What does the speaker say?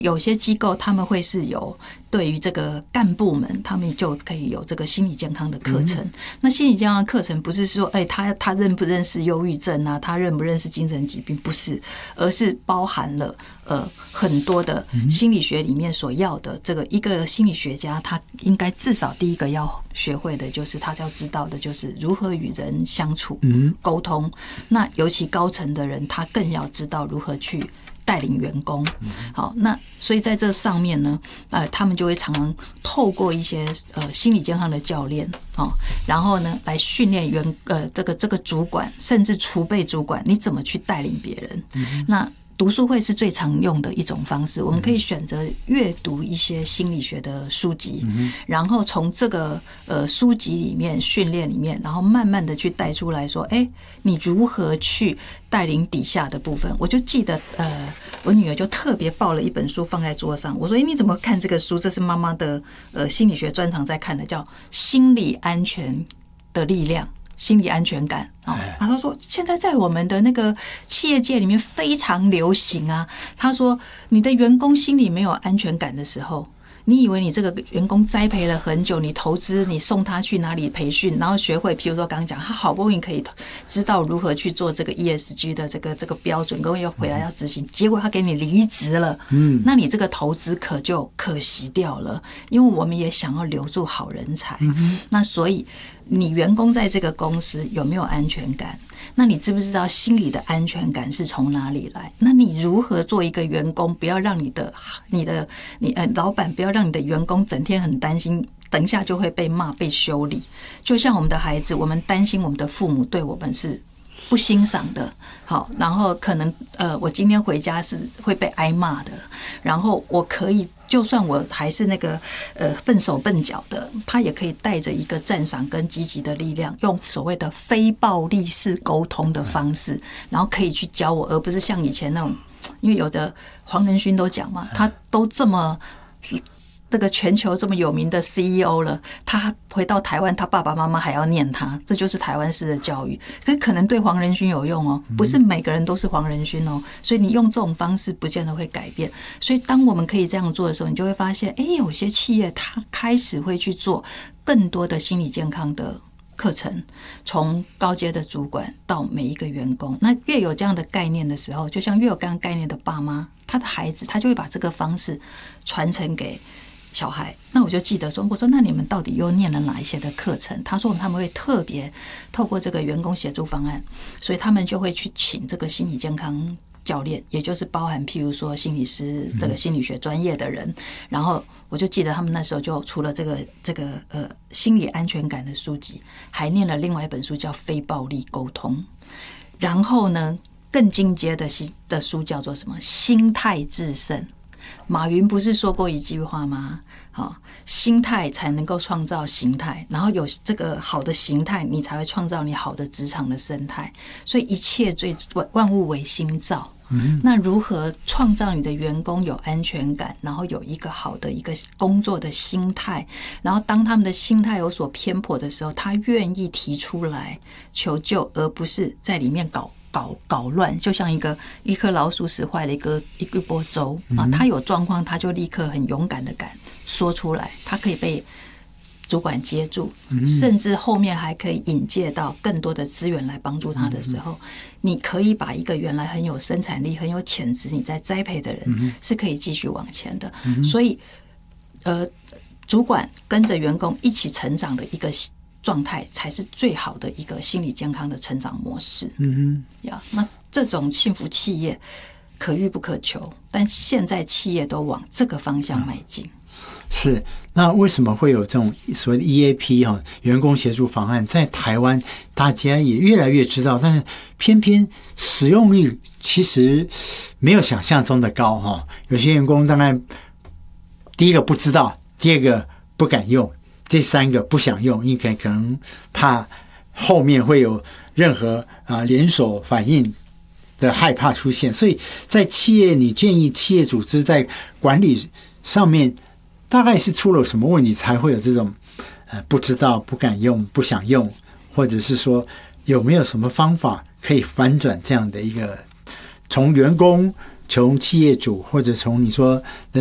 有些机构他们会是有对于这个干部们，他们就可以有这个心理健康的课程。那心理健康的课程不是说，他认不认识忧郁症啊，他认不认识精神疾病，不是，而是包含了很多的心理学里面所要的这个一个心理学家，他应该至少第一个要学会的就是他要知道的就是如何与人相处、沟通。那尤其高层的人，他更要知道如何去带领员工。好，那所以在这上面呢，他们就会常常透过一些心理健康的教练，然后呢来训练这个主管甚至储备主管，你怎么去带领别人。那读书会是最常用的一种方式，我们可以选择阅读一些心理学的书籍，然后从这个书籍里面训练里面，然后慢慢的去带出来说，你如何去带领底下的部分。我就记得我女儿就特别抱了一本书放在桌上，我说你怎么看这个书？这是妈妈的心理学专长在看的，叫《心理安全的力量》。心理安全感他说现在在我们的那个企业界里面非常流行啊。他说你的员工心里没有安全感的时候，你以为你这个员工栽培了很久，你投资，你送他去哪里培训，然后学会，譬如说刚刚讲，他好不容易可以知道如何去做这个 ESG 的这个标准，各位要回来要执行，结果他给你离职了，那你这个投资就可惜掉了，因为我们也想要留住好人才，那所以你员工在这个公司有没有安全感？那你知不知道心理的安全感是从哪里来？那你如何做一个员工，不要让你老板不要让你的员工整天很担心，等一下就会被骂被修理。就像我们的孩子，我们担心我们的父母对我们是不欣赏的，好，然后可能我今天回家是会被挨骂的，然后我可以就算我还是那个笨手笨脚的，他也可以带着一个赞赏跟积极的力量，用所谓的非暴力式沟通的方式，然后可以去教我，而不是像以前那种，因为有的黄仁勋都讲嘛，他都这么这个全球这么有名的 CEO 了，他回到台湾，他爸爸妈妈还要念他，这就是台湾式的教育。可能对黄仁勋有用哦，不是每个人都是黄仁勋哦，所以你用这种方式不见得会改变。所以当我们可以这样做的时候，你就会发现，有些企业他开始会去做更多的心理健康的课程，从高阶的主管到每一个员工。那越有这样的概念的时候，就像越有这样概念的爸妈，他的孩子他就会把这个方式传承给小孩。那我就记得说，我说那你们到底又念了哪一些的课程？他说他们会特别透过这个员工协助方案，所以他们就会去请这个心理健康教练，也就是包含譬如说心理师这个心理学专业的人。然后我就记得他们那时候就除了这个心理安全感的书籍，还念了另外一本书叫非暴力沟通。然后呢，更进阶的书叫做什么？心态致胜。马云不是说过一句话吗？心态才能够创造形态，然后有这个好的形态，你才会创造你好的职场的生态。所以一切万物为心造。那如何创造你的员工有安全感，然后有一个好的一个工作的心态，然后当他们的心态有所偏颇的时候，他愿意提出来求救，而不是在里面搞乱，就像一颗老鼠屎坏了一锅粥啊！他有状况，他就立刻很勇敢的敢说出来，他可以被主管接住，甚至后面还可以引介到更多的资源来帮助他的时候，你可以把一个原来很有生产力、很有潜质、你在栽培的人是可以继续往前的。所以，主管跟着员工一起成长的一个状态才是最好的一个心理健康的成长模式。那这种幸福企业可遇不可求，但现在企业都往这个方向迈进。 是，那为什么会有这种所谓的 EAP 员工协助方案？在台湾大家也越来越知道，但是偏偏使用率其实没有想象中的高。有些员工当然第一个不知道，第二个不敢用，第三个不想用，因为可能怕后面会有任何连锁反应的害怕出现。所以在企业，你建议企业组织在管理上面大概是出了什么问题才会有这种不知道、不敢用、不想用，或者是说有没有什么方法可以反转这样的一个从员工从企业主或者从你说